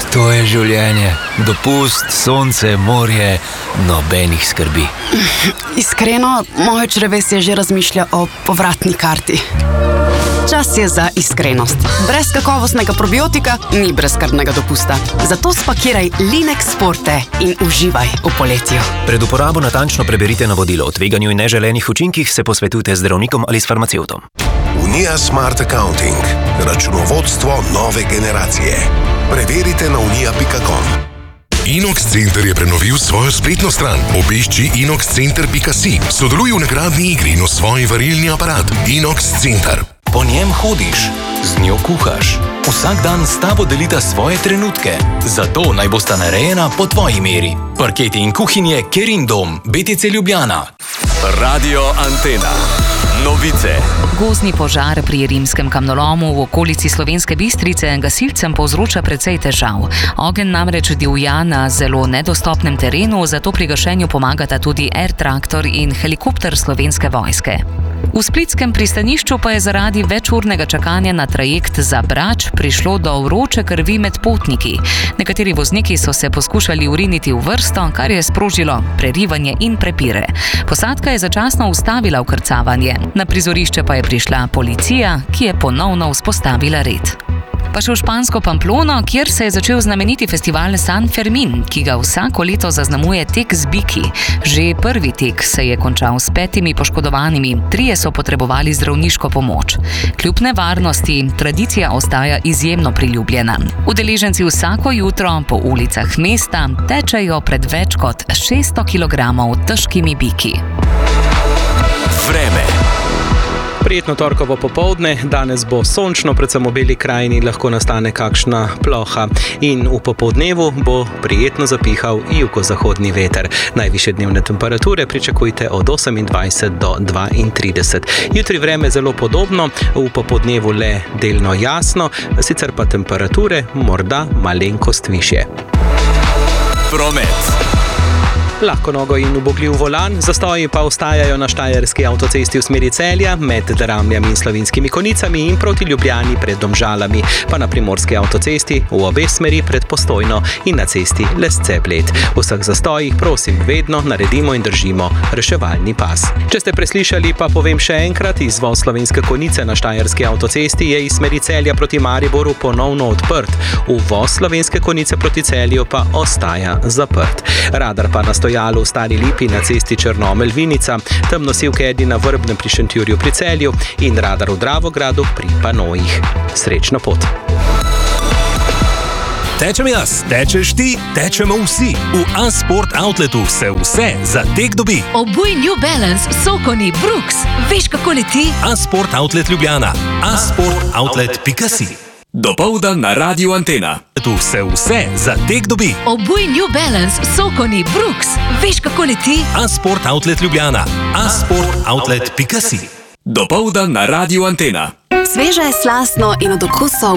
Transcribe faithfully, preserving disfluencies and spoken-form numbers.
To je življenje. Dopust, sonce, morje, nobenih skrbi. Iskreno, moje črevesje že razmišlja o povratni karti. Čas je za iskrenost. Brez kakovostnega probiotika ni brezskrbnega dopusta. Zato spakiraj Linex Forte in uživaj v poletju. Pred uporabo natančno preberite navodilo o tveganju in neželenih učinkih, se posvetujte z zdravnikom ali s farmacevtom. Unija Smart Accounting. Računovodstvo nove generacije. Preverite na unija pika com. Inox Center je prenovil svojo spletno stran. Obišči inox center pika si. Sodeluj v nagradni igri in osvoji varilni aparat. Inox Center. Po njem hodiš, z njo kuhaš. Vsak dan s tabo delita svoje trenutke. Zato naj bosta narejena po tvoji meri. Parketi in kuhinje Kerin dom, B T C Ljubljana. Radio Antena. Novice. Gozdni požar pri rimskem kamnolomu v okolici Slovenske Bistrice gasilcem povzroča precej težav. Ogenj namreč divja na zelo nedostopnem terenu, zato pri gašenju pomagata tudi air traktor in helikopter Slovenske vojske. V splitskem pristanišču pa je zaradi večurnega čakanja na trajekt za Brač prišlo do vroče krvi med potniki. Nekateri vozniki so se poskušali uriniti v vrsto, kar je sprožilo prerivanje in prepire. Posadka je začasno ustavila vkrcavanje. Na prizorišče pa je prišla policija, ki je ponovno vzpostavila red. Pa še v špansko Pamplono, kjer se je začel znameniti festival San Fermin, ki ga vsako leto zaznamuje tek z biki. Že prvi tek se je končal s petimi poškodovanimi, trije so potrebovali zdravniško pomoč. Kljub nevarnosti, tradicija ostaja izjemno priljubljena. Udeleženci vsako jutro po ulicah mesta tečejo pred več kot šeststo kilogramov težkimi biki. Vreme. Prijetno torkovo popoldne, danes bo sončno, predvsem v Beli krajini lahko nastane kakšna ploha in v popoldnevu bo prijetno zapihal jugozahodni veter. Najvišje dnevne temperature pričakujte od osemindvajset do dvaintrideset. Jutri vreme zelo podobno, v popoldnevu le delno jasno, sicer pa temperature morda malenkost višje. Promet. Lahko nogo in ubogljiv volan, zastoji pa ostajajo na štajerski avtocesti v smeri Celja, med Dramljami in Slovenskimi Konicami in proti Ljubljani pred Domžalami, pa na primorski avtocesti v obe smeri pred Postojno in na cesti Lesce-Bled. V vseh zastojih prosim vedno naredimo in držimo reševalni pas. Če ste preslišali, pa povem še enkrat, izvoz Slovenske Konice na štajerski avtocesti je iz smeri Celja proti Mariboru ponovno odprt. Uvoz Slovenske Konice proti Celju pa ostaja zaprt. Radar pa na stojalu v Stari Lipi na cesti Črnomelj-Vinica, temnosilke Edi na Vrbnem pri Šentjurju pri Celju in radar v Dravogradu pri Panojih. Srečno pot! Tečem jaz, tečeš ti, tečemo vsi. V A-Sport Outletu se vse za tek dobi. Obuj New Balance, Sokoni, Brooks. Veš, kako leti? A-Sport Outlet Ljubljana. a sport outlet pika si. Dopoldan na Radio Antena. Tu se vse za tek dobi. Obuj New Balance, Sokoni, Brooks. Veš, kako leti? A-Sport Outlet Ljubljana. a sport outlet pika si. Dopoldan na Radio Antena. Sveže, slastno in od okusa